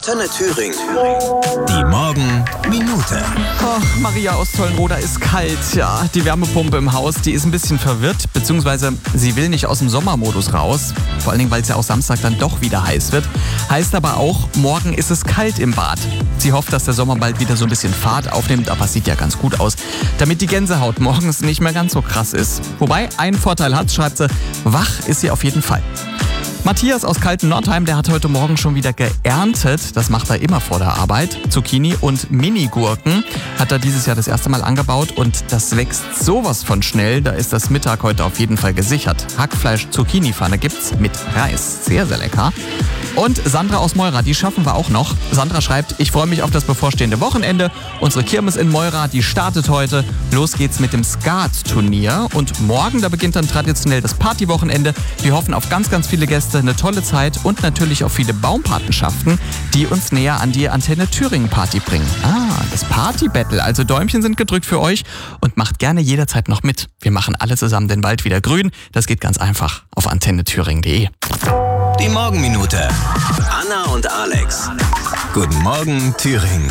Antenne Thüringen. Die Morgenminute. Oh, Maria aus Tollenroda ist kalt. Ja, die Wärmepumpe im Haus, die ist ein bisschen verwirrt, beziehungsweise sie will nicht aus dem Sommermodus raus. Vor allen Dingen, weil es ja auch Samstag dann doch wieder heiß wird. Heißt aber auch, morgen ist es kalt im Bad. Sie hofft, dass der Sommer bald wieder so ein bisschen Fahrt aufnimmt, aber es sieht ja ganz gut aus, damit die Gänsehaut morgens nicht mehr ganz so krass ist. Wobei, einen Vorteil hat, schreibt sie, wach ist sie auf jeden Fall. Matthias aus Kalten-Nordheim, der hat heute Morgen schon wieder geerntet. Das macht er immer vor der Arbeit. Zucchini und Mini-Gurken hat er dieses Jahr das erste Mal angebaut und das wächst sowas von schnell. Da ist das Mittag heute auf jeden Fall gesichert. Hackfleisch-Zucchini-Pfanne gibt's mit Reis. Sehr, sehr lecker. Und Sandra aus Meura, die schaffen wir auch noch. Sandra schreibt, ich freue mich auf das bevorstehende Wochenende. Unsere Kirmes in Meura, die startet heute. Los geht's mit dem Skat-Turnier. Und morgen, da beginnt dann traditionell das Partywochenende. Wir hoffen auf ganz, ganz viele Gäste, eine tolle Zeit und natürlich auf viele Baumpatenschaften, die uns näher an die Antenne Thüringen Party bringen. Das Party-Battle. Also Däumchen sind gedrückt für euch und macht gerne jederzeit noch mit. Wir machen alle zusammen den Wald wieder grün. Das geht ganz einfach auf antennethüringen.de. Die Morgenminute. Anna und Alex. Guten Morgen, Thüringen.